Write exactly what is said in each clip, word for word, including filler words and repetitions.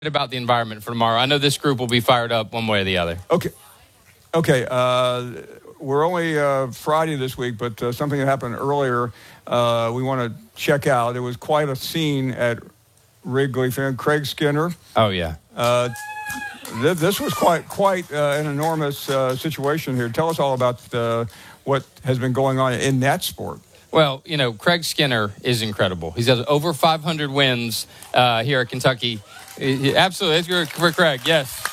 about the environment for tomorrow? I know this group will be fired up one way or the other. Okay. Okay. Uh, we're only uh, Friday this week, but uh, something that happened earlier uh, we want to check out. It was quite a scene at Wrigley Field. Craig Skinner. Oh, yeah. Uh, th- this was quite quite uh, an enormous uh, situation here. Tell us all about uh, what has been going on in that sport. Well, you know, Craig Skinner is incredible. He's got over five hundred wins uh, here at Kentucky. He, absolutely. It's for Craig, yes.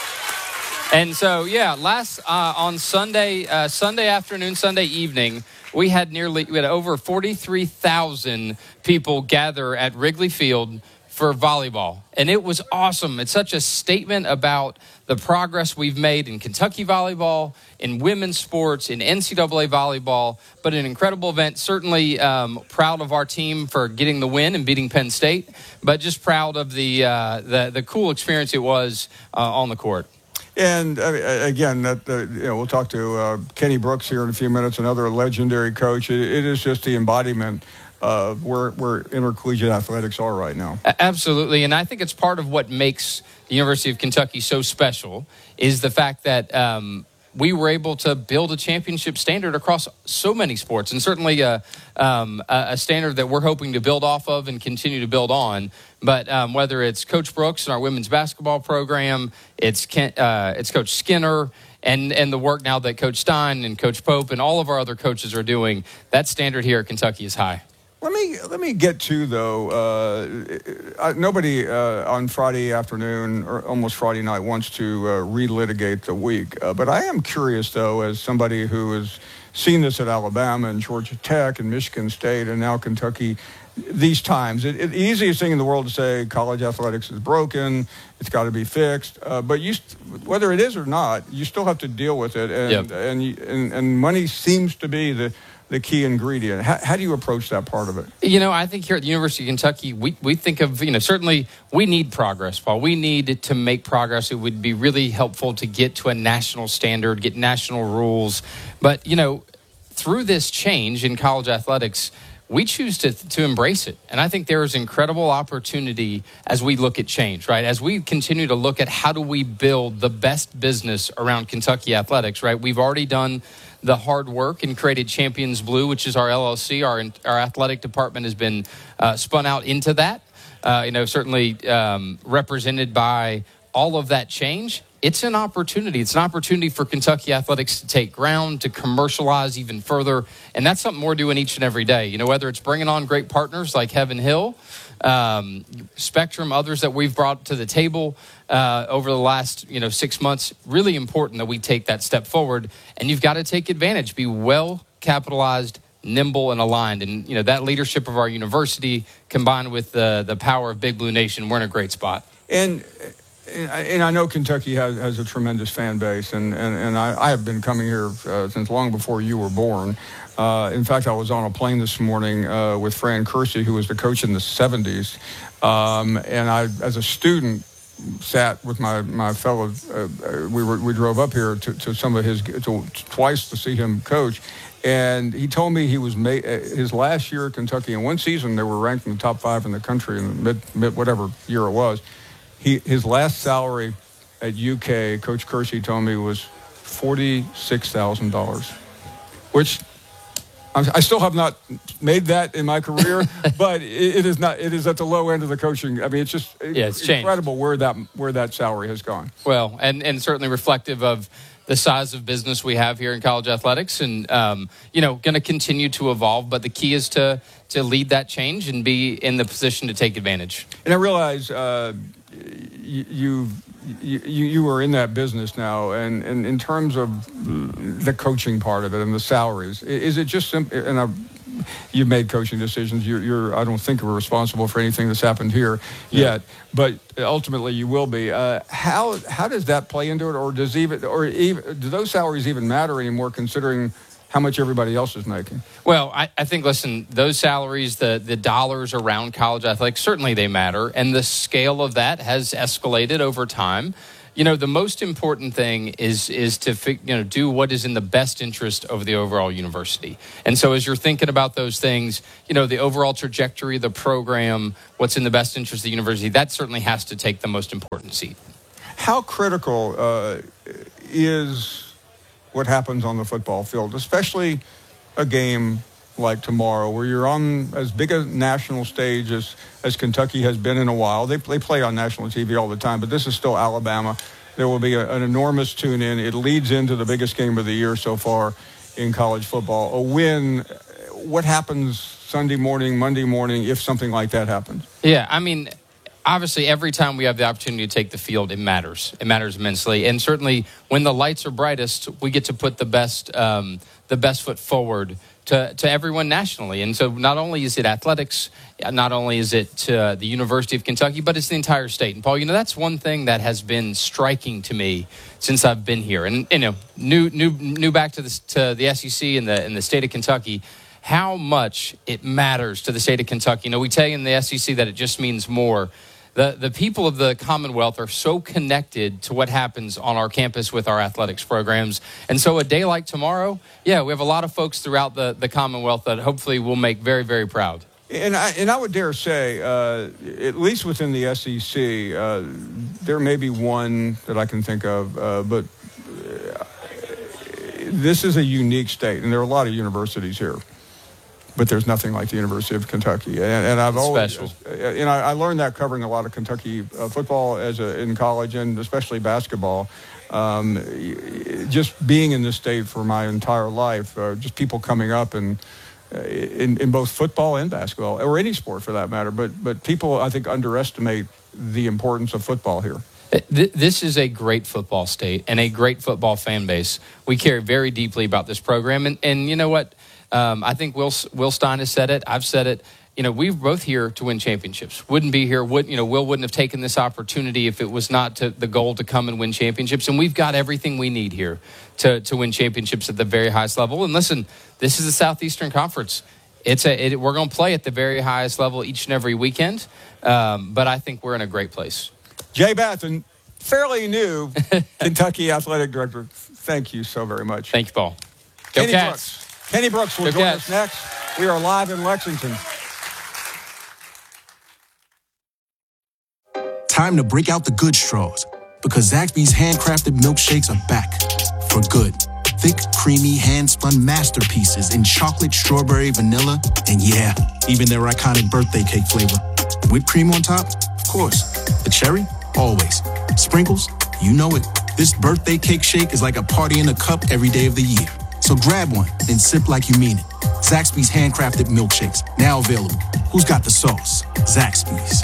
And so, yeah, last uh, on Sunday, uh, Sunday afternoon, Sunday evening, we had nearly, we had over forty-three thousand people gather at Wrigley Field for volleyball. And it was awesome. It's such a statement about the progress we've made in Kentucky volleyball, in women's sports, in N C double A volleyball, but an incredible event. Certainly um, proud of our team for getting the win and beating Penn State, but just proud of the uh, the, the cool experience it was uh, on the court. And uh, again, that uh, you know, we'll talk to uh, Kenny Brooks here in a few minutes, another legendary coach. It, it is just the embodiment of where, where intercollegiate athletics are right now. Absolutely, and I think it's part of what makes the University of Kentucky so special is the fact that um, we were able to build a championship standard across so many sports, and certainly a, um, a standard that we're hoping to build off of and continue to build on. But um, whether it's Coach Brooks and our women's basketball program, it's Ken, uh, it's Coach Skinner, and, and the work now that Coach Stein and Coach Pope and all of our other coaches are doing, that standard here at Kentucky is high. Let me let me get to, though, uh, nobody uh, on Friday afternoon or almost Friday night wants to uh, relitigate the week. Uh, but I am curious, though, as somebody who has seen this at Alabama and Georgia Tech and Michigan State and now Kentucky, these times, it, it, the easiest thing in the world to say college athletics is broken, it's got to be fixed. Uh, but you, whether it is or not, you still have to deal with it. And, yep. and, and, and money seems to be the the key ingredient. How, how do you approach that part of it? You know, I think here at the University of Kentucky, we, we think of, you know, certainly we need progress, Paul. We need to make progress. It would be really helpful to get to a national standard, get national rules. But, you know, through this change in college athletics, we choose to to embrace it. And I think there is incredible opportunity as we look at change, right? As we continue to look at how do we build the best business around Kentucky athletics, right? We've already done the hard work and created Champions Blue, which is our L L C. Our our athletic department has been uh, spun out into that, uh, you know, certainly um, represented by all of that change. It's an opportunity. It's an opportunity for Kentucky athletics to take ground, to commercialize even further. And that's something we're doing each and every day. You know, whether it's bringing on great partners like Heaven Hill, um, Spectrum, others that we've brought to the table uh, over the last, you know, six months, really important that we take that step forward. And you've got to take advantage, be well capitalized, nimble, and aligned. And, you know, that leadership of our university combined with the, the power of Big Blue Nation, we're in a great spot. And And I know Kentucky has, has a tremendous fan base, and, and, and I, I have been coming here uh, since long before you were born. Uh, in fact, I was on a plane this morning uh, with Fran Kersey, who was the coach in the seventies. Um, and I, as a student, sat with my, my fellow, uh, we were we drove up here to, to some of his, to, twice to see him coach. And he told me he was made, his last year at Kentucky, in one season they were ranked in the top five in the country in the mid, mid whatever year it was. He, his last salary at U K, Coach Kersey told me, was forty-six thousand dollars, which I'm, I still have not made that in my career, but it, it is not. It is at the low end of the coaching. I mean, it's just yeah, it's incredible changed. where that where that salary has gone. Well, and, and certainly reflective of the size of business we have here in college athletics, and um, you know, going to continue to evolve. But the key is to to lead that change and be in the position to take advantage. And I realize. Uh, You, you you are in that business now, and, and in terms of the coaching part of it and the salaries, is it just simple? And I've, you've made coaching decisions. You're, you're I don't think we're responsible for anything that's happened here yeah. yet, but ultimately you will be. Uh, how how does that play into it, or does even or even do those salaries even matter anymore? Considering how much everybody else is making. Well, I, I think, listen, those salaries, the, the dollars around college athletics, certainly they matter. And the scale of that has escalated over time. You know, the most important thing is is to you know do what is in the best interest of the overall university. And so as you're thinking about those things, you know, the overall trajectory of the program, what's in the best interest of the university, that certainly has to take the most important seat. How critical uh, is what happens on the football field, especially a game like tomorrow, where you're on as big a national stage as, as Kentucky has been in a while. They, they play on national T V all the time, but this is still Alabama. There will be a, an enormous tune-in. It leads into the biggest game of the year so far in college football. A win, what happens Sunday morning, Monday morning, if something like that happens? Yeah, I mean, obviously, every time we have the opportunity to take the field, it matters. It matters immensely. And certainly, when the lights are brightest, we get to put the best um, the best foot forward to, to everyone nationally. And so not only is it athletics, not only is it uh, the University of Kentucky, but it's the entire state. And, Paul, you know, that's one thing that has been striking to me since I've been here. And, you know, new new new back to the, to the S E C and the, and the state of Kentucky, how much it matters to the state of Kentucky. You know, we tell you in the S E C that it just means more. The the people of the Commonwealth are so connected to what happens on our campus with our athletics programs. And so a day like tomorrow, yeah, we have a lot of folks throughout the, the Commonwealth that hopefully we'll make very, very proud. And I, and I would dare say, uh, at least within the S E C, uh, there may be one that I can think of, uh, but uh, this is a unique state, and there are a lot of universities here. But there's nothing like the University of Kentucky, and, and I've always, special. And I, I learned that covering a lot of Kentucky uh, football as a, in college, and especially basketball. Um, just being in this state for my entire life, uh, just people coming up and uh, in, in both football and basketball, or any sport for that matter. But but people, I think, underestimate the importance of football here. This is a great football state and a great football fan base. We care very deeply about this program, and and you know what? Um, I think Will Will Stein has said it. I've said it. You know, we're both here to win championships. Wouldn't be here. Wouldn't you know? Will wouldn't have taken this opportunity if it was not to the goal to come and win championships. And we've got everything we need here to to win championships at the very highest level. And listen, this is the Southeastern Conference. It's a it, we're going to play at the very highest level each and every weekend. Um, but I think we're in a great place. Jay Bathen, fairly new Kentucky athletic director. Thank you so very much. Thank you, Paul. Go Kenny Cats. Brooks. Kenny Brooks will Go join Cats. us next. We are live in Lexington. Time to break out the good straws, because Zaxby's handcrafted milkshakes are back for good. Thick, creamy, hand-spun masterpieces in chocolate, strawberry, vanilla, and yeah, even their iconic birthday cake flavor. Whipped cream on top? Of course. The cherry? Always. Sprinkles? You know it. This birthday cake shake is like a party in a cup every day of the year. So grab one and sip like you mean it. Zaxby's handcrafted milkshakes, now available. Who's got the sauce? Zaxby's.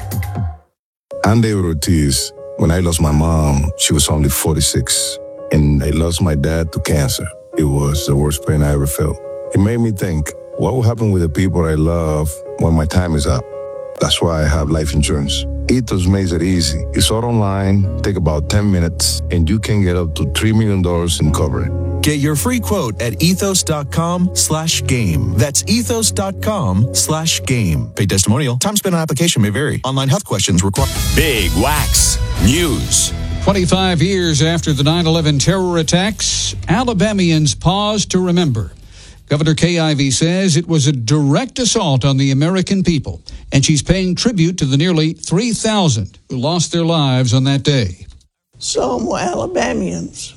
I'm David Ortiz. When I lost my mom, she was only forty-six. And I lost my dad to cancer. It was the worst pain I ever felt. It made me think, what will happen with the people I love when my time is up? That's why I have life insurance. Ethos makes it easy. It's all online, take about ten minutes, and you can get up to three million dollars in coverage. Get your free quote at ethos.com slash game. That's ethos.com slash game. Paid testimonial. Time spent on application may vary. Online health questions require. Big Wax News. twenty-five years after the nine eleven terror attacks, Alabamians pause to remember. Governor Kay Ivey says it was a direct assault on the American people, and she's paying tribute to the nearly three thousand who lost their lives on that day. Some were Alabamians.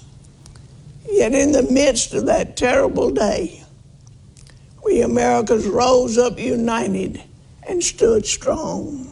Yet in the midst of that terrible day, we Americans rose up united and stood strong.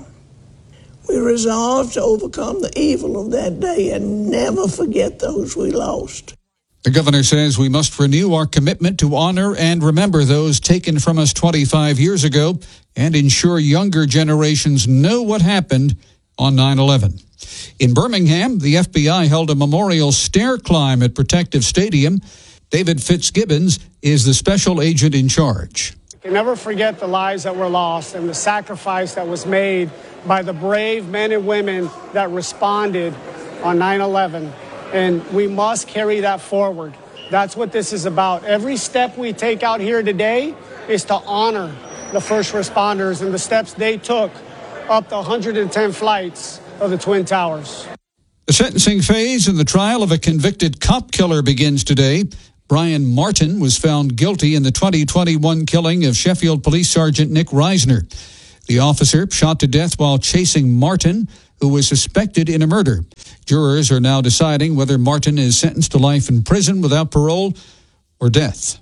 We resolved to overcome the evil of that day and never forget those we lost. The governor says we must renew our commitment to honor and remember those taken from us twenty-five years ago and ensure younger generations know what happened on nine eleven. In Birmingham, the F B I held a memorial stair climb at Protective Stadium. David Fitzgibbons is the special agent in charge. We can never forget the lives that were lost and the sacrifice that was made by the brave men and women that responded on nine eleven. And we must carry that forward. That's what this is about. Every step we take out here today is to honor the first responders and the steps they took up the one hundred ten flights of the Twin Towers. The sentencing phase in the trial of a convicted cop killer begins today. Brian Martin was found guilty in the twenty twenty-one killing of Sheffield Police Sergeant Nick Reisner. The officer shot to death while chasing Martin, who was suspected in a murder. Jurors are now deciding whether Martin is sentenced to life in prison without parole or death.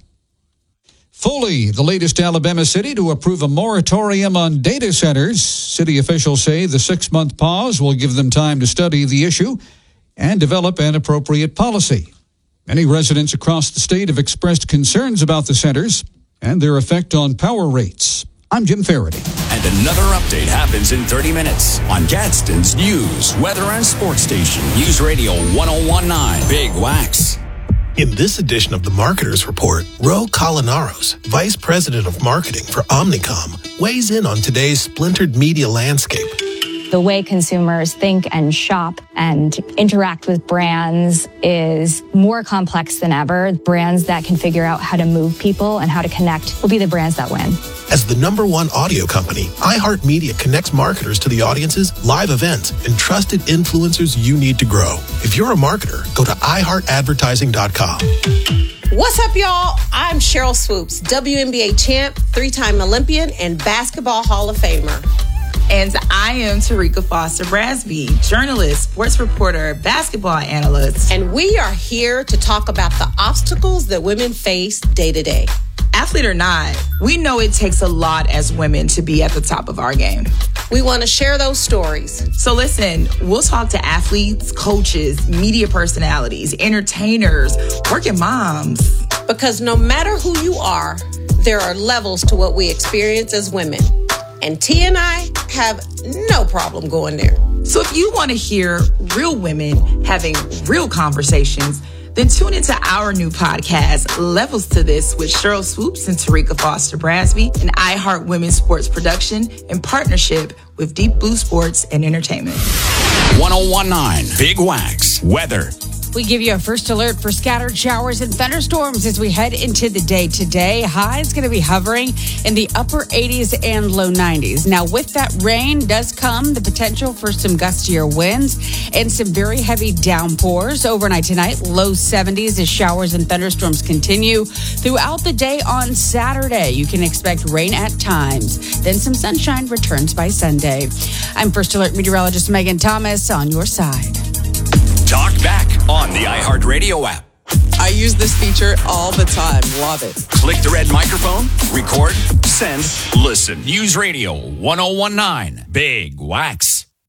Foley, the latest Alabama city to approve a moratorium on data centers. City officials say the six-month pause will give them time to study the issue and develop an appropriate policy. Many residents across the state have expressed concerns about the centers and their effect on power rates. I'm Jim Faraday. And another update happens in thirty minutes on Gadsden's news, weather, and sports station. News Radio one oh one point nine Big Wax. In this edition of the Marketers Report, Ro Colinaros, Vice President of Marketing for Omnicom, weighs in on today's splintered media landscape. The way consumers think and shop and interact with brands is more complex than ever. Brands that can figure out how to move people and how to connect will be the brands that win. As the number one audio company, iHeartMedia connects marketers to the audiences, live events, and trusted influencers you need to grow. If you're a marketer, go to i heart advertising dot com. What's up, y'all? I'm Cheryl Swoops, W N B A champ, three-time Olympian, and Basketball Hall of Famer. And I am Tarika Foster Brasby, journalist, sports reporter, basketball analyst. And we are here to talk about the obstacles that women face day to day. Athlete or not, we know it takes a lot as women to be at the top of our game. We want to share those stories. So listen, we'll talk to athletes, coaches, media personalities, entertainers, working moms. Because no matter who you are, there are levels to what we experience as women. And T and I have no problem going there. So if you want to hear real women having real conversations, then tune into our new podcast, Levels to This, with Cheryl Swoops and Tarika Foster Brasby, an iHeart Women's Sports production in partnership with Deep Blue Sports and Entertainment. one oh one point nine Big Wax Weather. We give you a first alert for scattered showers and thunderstorms as we head into the day today. High is going to be hovering in the upper eighties and low nineties. Now, with that rain does come the potential for some gustier winds and some very heavy downpours. Overnight tonight, low seventies as showers and thunderstorms continue. Throughout the day on Saturday, you can expect rain at times. Then some sunshine returns by Sunday. I'm First Alert meteorologist Megan Thomas on your side. Talk back on the iHeartRadio app. I use this feature all the time. Love it. Click the red microphone, record, send, listen. News Radio one oh one point nine Big Wax.